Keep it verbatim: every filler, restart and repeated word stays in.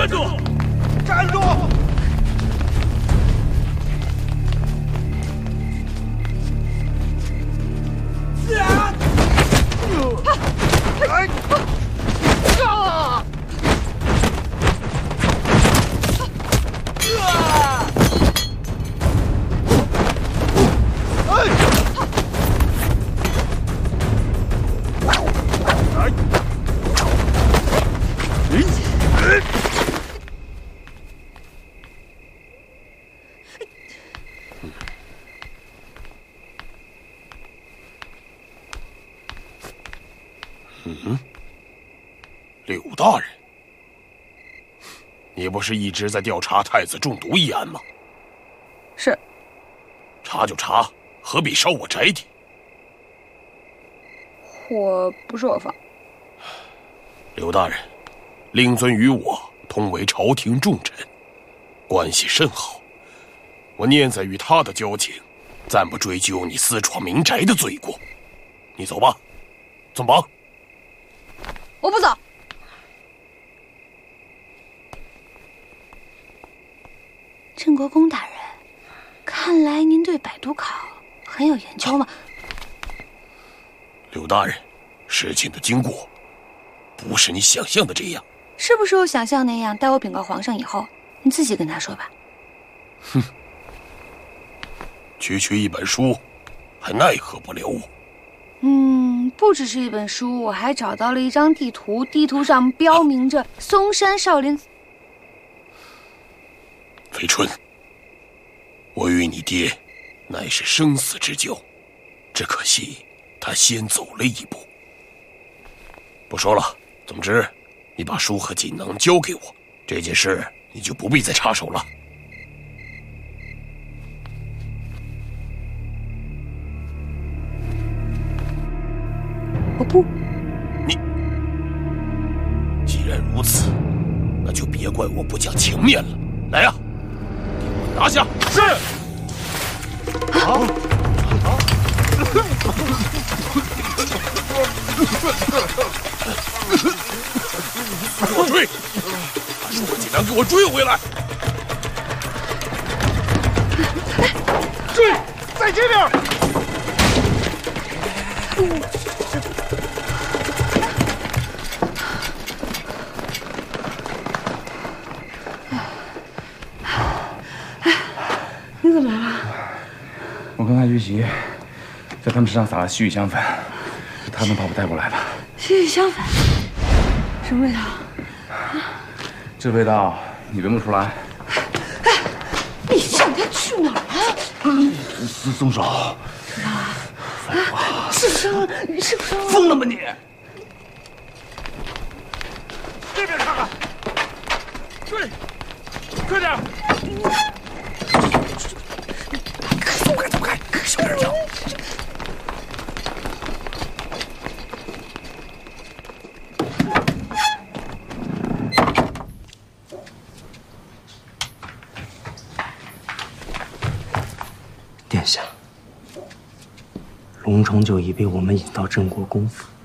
站住！站住！啊！哎！啊！啊！哎！哎！哎！嗯，柳大人，你不是一直在调查太子中毒一案吗？ 是。 查就查，何必烧我宅邸？ 火不是我放。 柳大人，令尊与我同为朝廷重臣，关系甚好。我念在与他的交情，暂不追究你私闯民宅的罪过。你走吧，纵绑。 我不走。郑国公大人，看来您对百度考很有研究嘛。 柳大人，事情的经过不是你想象的这样。 是不是我想象那样？待我禀告皇上以后，你自己跟他说吧。 哼，区区一本书，还奈何不了我。 嗯，不只是一本书，我还找到了一张地图，地图上标明着嵩山少林。 飞春，我与你爹乃是生死之交，只可惜他先走了一步。不说了，总之，你把书和锦囊交给我，这件事你就不必再插手了。 我不。 你既然如此，那就别怪我不讲情面了。来呀、啊，给我拿下！是。好。给我追！把书和锦囊给我追回来！追，在这边！ 你怎么来了？ 我刚才遇袭，在他们身上撒了西域香粉，是他们把我带过来的。 西域香粉，什么味道？ 这味道你闻不出来？ 哎，你想他去哪儿啊？ 松松手！ 啊，是伤了，是不是伤了？ 疯了吗你？ 这边看看，追，快点！走开，走开，小点声。 殿下，龙城就已被我们引到郑国公府。